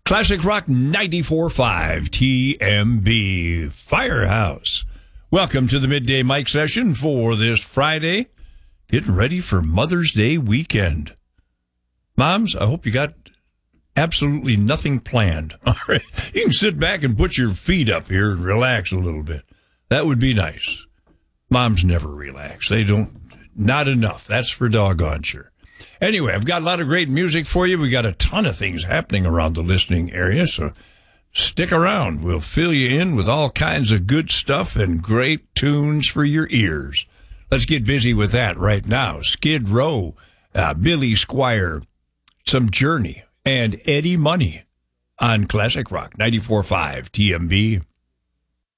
Classic Rock 94.5 TMB Firehouse. Welcome to the Midday Mic session for this Friday. Getting ready for Mother's Day weekend. Moms, I hope you got absolutely nothing planned. All right. You can sit back and put your feet up here and relax a little bit. That would be nice. Moms never relax. They don't, not enough. That's for doggone sure. Anyway, I've got a lot of great music for you. We got a ton of things happening around the listening area, so stick around. We'll fill you in with all kinds of good stuff and great tunes for your ears. Let's get busy with that right now. Skid Row, Billy Squier, some Journey, and Eddie Money on Classic Rock 94.5 TMB.